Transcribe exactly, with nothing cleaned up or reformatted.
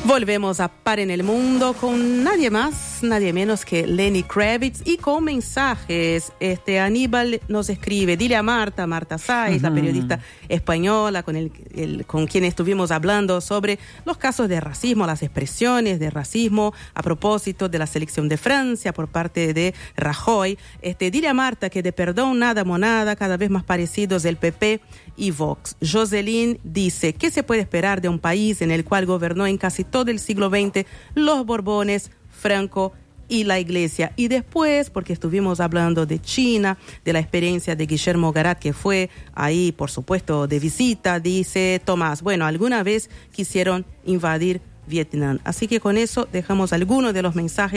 Volvemos a Par en el Mundo con nadie más, nadie menos que Lenny Kravitz y con mensajes. Este Aníbal nos escribe, dile a Marta, Marta Sáez, uh-huh. la periodista española con, el, el, con quien estuvimos hablando sobre los casos de racismo, las expresiones de racismo a propósito de la selección de Francia por parte de Rajoy. Este, dile a Marta que de perdón nada monada, cada vez más parecidos el P P y Vox. Jocelyn dice, ¿qué se puede esperar de un país en el cual gobernó en casi todo el siglo veinte los Borbones, Franco y la Iglesia? Y después, porque estuvimos hablando de China, de la experiencia de Guillermo Garat, que fue ahí, por supuesto, de visita, dice Tomás, bueno, alguna vez quisieron invadir Vietnam. Así que con eso dejamos algunos de los mensajes